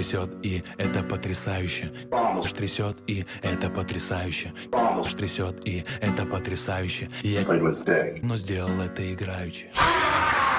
трясет, и это потрясающе. Трясет, и это потрясающе. Трясет, и это потрясающе. Я но сделал это играючи.